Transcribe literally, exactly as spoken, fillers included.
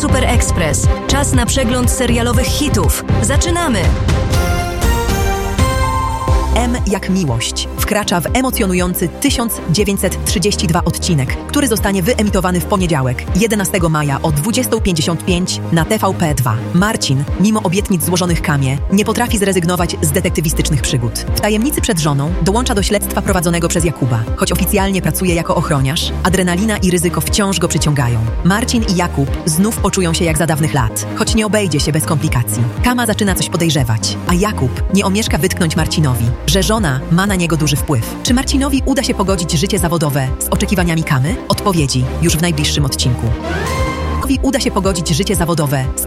Super Express. Czas na przegląd serialowych hitów. Zaczynamy! M jak miłość wkracza w emocjonujący tysiąc dziewięćset trzydziesty drugi odcinek, który zostanie wyemitowany w poniedziałek, jedenastego maja o dwudziesta pięćdziesiąt pięć na T V P dwa. Marcin, mimo obietnic złożonych Kamie, nie potrafi zrezygnować z detektywistycznych przygód. W tajemnicy przed żoną dołącza do śledztwa prowadzonego przez Jakuba. Choć oficjalnie pracuje jako ochroniarz, adrenalina i ryzyko wciąż go przyciągają. Marcin i Jakub znów poczują się jak za dawnych lat, choć nie obejdzie się bez komplikacji. Kama zaczyna coś podejrzewać, a Jakub nie omieszka wytknąć Marcinowi, że żona ma na niego duży wpływ. Czy Marcinowi uda się pogodzić życie zawodowe z oczekiwaniami Kamy? Odpowiedzi już w najbliższym odcinku. Uda się pogodzić życie zawodowe z